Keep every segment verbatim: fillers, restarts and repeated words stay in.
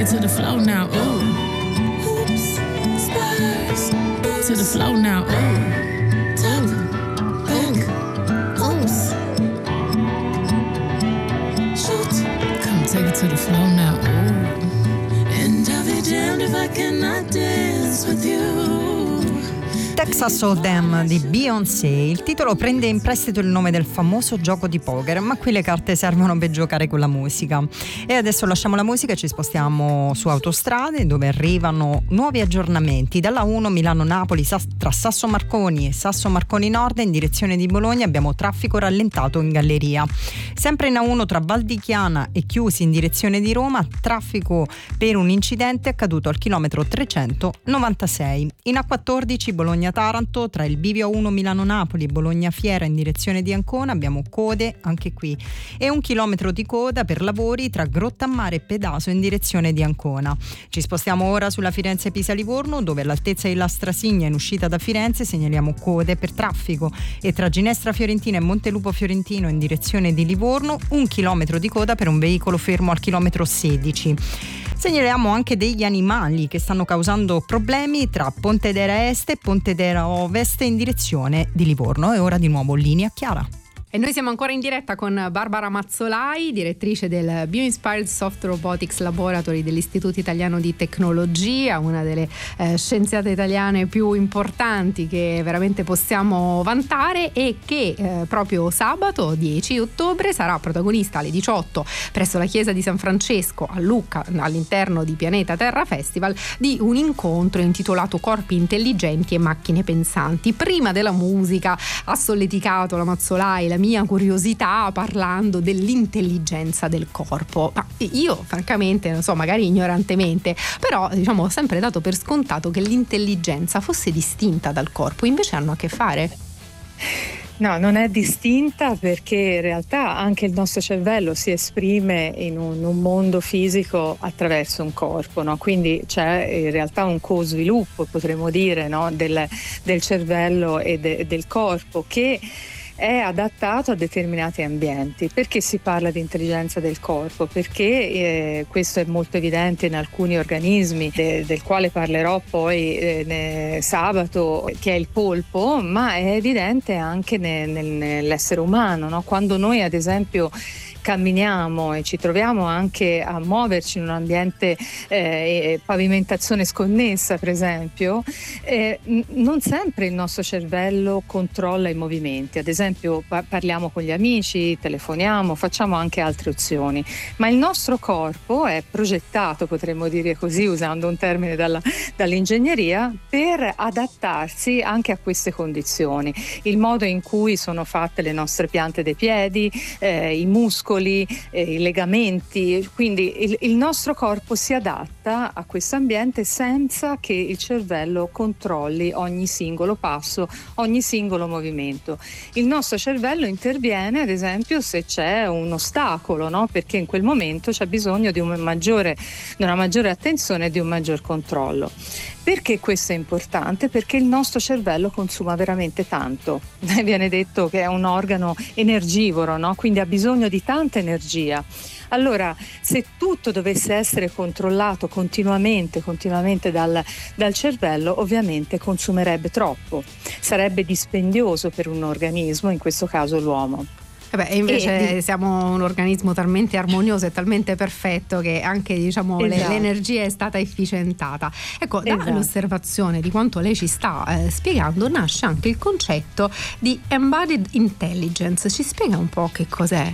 it to the flow now, ooh. Oops, spurs. To the flow now, ooh. Tap, back, oops. Shoot. Come take it to the flow now, ooh. And I'll be damned if I cannot dance with you. Texas Hold'em di Beyoncé. Il titolo prende in prestito il nome del famoso gioco di poker, ma qui le carte servono per giocare con la musica. E adesso lasciamo la musica e ci spostiamo su autostrade, dove arrivano nuovi aggiornamenti. Dalla uno Milano-Napoli tra Sasso Marconi e Sasso Marconi Nord in direzione di Bologna abbiamo traffico rallentato in galleria. Sempre in A uno tra Val di Chiana e Chiusi in direzione di Roma, traffico per un incidente accaduto al chilometro trecentonovantasei. In A quattordici Bologna Taranto tra il bivio uno Milano-Napoli e Bologna Fiera in direzione di Ancona abbiamo code anche qui e un chilometro di coda per lavori tra Grottammare e Pedaso in direzione di Ancona. Ci spostiamo ora sulla Firenze-Pisa-Livorno, dove all'altezza di Lastrasigna in uscita da Firenze segnaliamo code per traffico e tra Ginestra Fiorentina e Montelupo Fiorentino in direzione di Livorno un chilometro di coda per un veicolo fermo al chilometro sedici. Segnaliamo anche degli animali che stanno causando problemi tra Pontedera Est e Pontedera Ovest in direzione di Livorno. E ora di nuovo linea chiara. E noi siamo ancora in diretta con Barbara Mazzolai, direttrice del Bio-Inspired Soft Robotics Laboratory dell'Istituto Italiano di Tecnologia, una delle eh, scienziate italiane più importanti che veramente possiamo vantare e che eh, proprio sabato dieci ottobre sarà protagonista alle diciotto presso la chiesa di San Francesco a Lucca, all'interno di Pianeta Terra Festival, di un incontro intitolato Corpi intelligenti e macchine pensanti. Prima della musica ha solleticato la Mazzolai la mia curiosità parlando dell'intelligenza del corpo, ma io francamente non so, magari ignorantemente, però diciamo ho sempre dato per scontato che l'intelligenza fosse distinta dal corpo, invece hanno a che fare. No, non è distinta, perché in realtà anche il nostro cervello si esprime in un, un mondo fisico attraverso un corpo, no? Quindi c'è in realtà un co-sviluppo, potremmo dire, no? del, del cervello e de, del corpo, che è adattato a determinati ambienti. Perché si parla di intelligenza del corpo? Perché eh, questo è molto evidente in alcuni organismi, de, del quale parlerò poi eh, sabato, che è il polpo, ma è evidente anche ne, nel, nell'essere umano, no? Quando noi ad esempio camminiamo e ci troviamo anche a muoverci in un ambiente eh, pavimentazione sconnessa, per esempio, eh, non sempre il nostro cervello controlla i movimenti. Ad esempio pa- parliamo con gli amici, telefoniamo, facciamo anche altre opzioni, ma il nostro corpo è progettato, potremmo dire così, usando un termine dalla, dall'ingegneria, per adattarsi anche a queste condizioni. Il modo in cui sono fatte le nostre piante dei piedi, eh, i muscoli, Eh, i legamenti, quindi il, il nostro corpo si adatta a questo ambiente senza che il cervello controlli ogni singolo passo, ogni singolo movimento. Il nostro cervello interviene ad esempio se c'è un ostacolo, no? Perché in quel momento c'è bisogno di, un maggiore, di una maggiore attenzione e di un maggior controllo. Perché questo è importante? Perché il nostro cervello consuma veramente tanto. Viene detto che è un organo energivoro, no? Quindi ha bisogno di tanta energia. Allora, se tutto dovesse essere controllato continuamente, continuamente dal, dal cervello, ovviamente consumerebbe troppo. Sarebbe dispendioso per un organismo, in questo caso l'uomo. Beh, invece e, siamo un organismo talmente armonioso e talmente perfetto che anche diciamo esatto. le, l'energia è stata efficientata. Ecco, esatto. dall'osservazione di quanto lei ci sta eh, spiegando nasce anche il concetto di embodied intelligence. Ci spiega un po' che cos'è?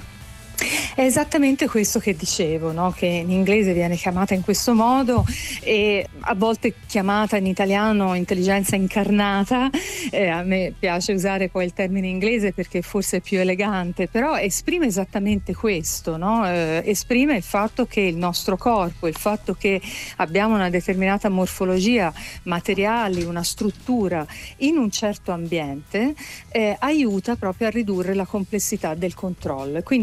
È esattamente questo che dicevo, no? Che in inglese viene chiamata in questo modo e a volte chiamata in italiano intelligenza incarnata. Eh, a me piace usare poi il termine inglese perché forse è più elegante, però esprime esattamente questo, no? Eh, esprime il fatto che il nostro corpo, il fatto che abbiamo una determinata morfologia, materiali, una struttura in un certo ambiente, eh, aiuta proprio a ridurre la complessità del controllo e quindi aiuta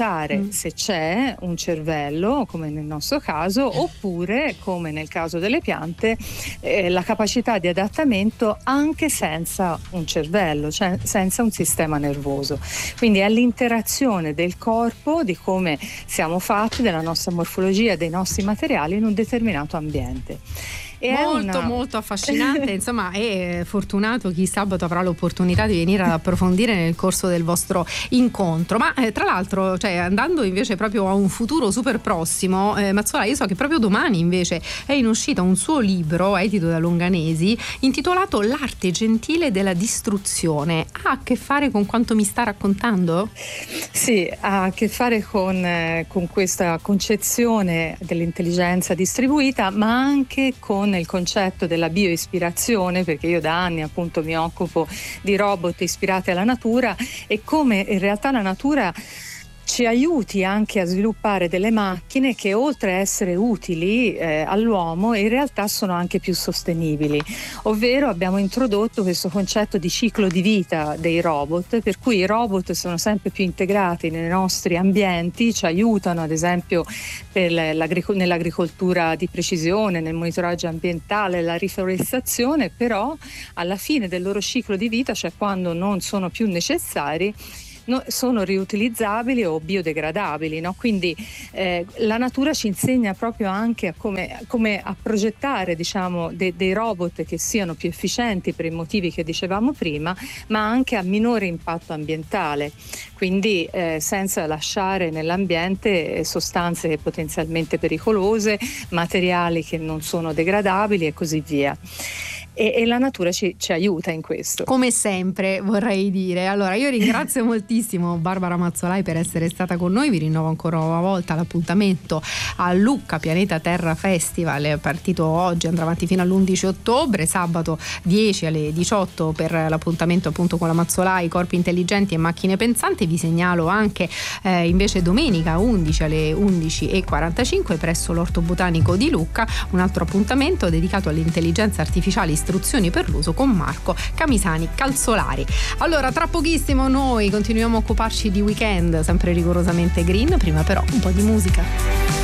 valutare mm. se c'è un cervello, come nel nostro caso, oppure, come nel caso delle piante, eh, la capacità di adattamento anche senza un cervello, cioè senza un sistema nervoso. Quindi è l'interazione del corpo, di come siamo fatti, della nostra morfologia, dei nostri materiali in un determinato ambiente. È molto una... molto affascinante. Insomma, è fortunato chi sabato avrà l'opportunità di venire ad approfondire nel corso del vostro incontro. Ma eh, tra l'altro, cioè, andando invece proprio a un futuro super prossimo, eh, Mazzola, io so che proprio domani invece è in uscita un suo libro edito da Longanesi intitolato L'arte gentile della distruzione. Ha a che fare con quanto mi sta raccontando? Sì, ha a che fare con, eh, con questa concezione dell'intelligenza distribuita, ma anche con il concetto della bioispirazione, perché io da anni appunto mi occupo di robot ispirati alla natura e come in realtà la natura ci aiuti anche a sviluppare delle macchine che, oltre a essere utili eh, all'uomo, in realtà sono anche più sostenibili. Ovvero abbiamo introdotto questo concetto di ciclo di vita dei robot, per cui i robot sono sempre più integrati nei nostri ambienti, ci aiutano ad esempio per nell'agricoltura di precisione, nel monitoraggio ambientale, la riforestazione, però alla fine del loro ciclo di vita, cioè quando non sono più necessari, No, sono riutilizzabili o biodegradabili, no? Quindi eh, la natura ci insegna proprio anche a come, come a progettare, diciamo, de, dei robot che siano più efficienti per i motivi che dicevamo prima, ma anche a minore impatto ambientale, quindi eh, senza lasciare nell'ambiente sostanze potenzialmente pericolose, materiali che non sono degradabili e così via. E, e la natura ci, ci aiuta in questo. Come sempre, vorrei dire. Allora, io ringrazio moltissimo Barbara Mazzolai per essere stata con noi. Vi rinnovo ancora una volta l'appuntamento a Lucca Pianeta Terra Festival, è partito oggi, andrà avanti fino all'undici ottobre, sabato dieci alle diciotto per l'appuntamento appunto con la Mazzolai, corpi intelligenti e macchine pensanti. Vi segnalo anche eh, invece domenica undici alle undici e quarantacinque presso l'Orto Botanico di Lucca un altro appuntamento dedicato all'intelligenza artificiale, istruzioni per l'uso, con Marco Camisani Calzolari. Allora, tra pochissimo noi continuiamo a occuparci di weekend, sempre rigorosamente green, prima però un po' di musica.